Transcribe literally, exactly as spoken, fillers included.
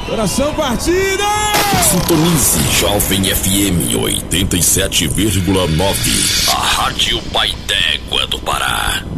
Coração partida! Sintonize Jovem F M oitenta e sete vírgula nove, a Rádio Pai d'Égua do Pará.